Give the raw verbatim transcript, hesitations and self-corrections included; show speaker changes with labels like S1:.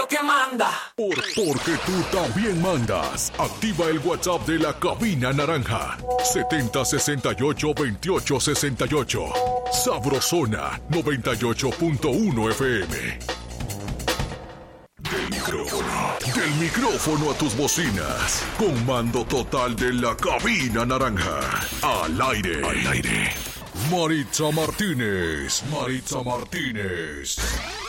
S1: radio que manda.
S2: Por, porque tú también mandas. Activa el WhatsApp de la Cabina Naranja. setenta sesenta y ocho veintiocho sesenta y ocho. Sabrosona noventa y ocho punto uno F M. Del micrófono. Del micrófono a tus bocinas. Con mando total de la Cabina Naranja. Al aire. Al aire. Maritza Martínez. Maritza Martínez.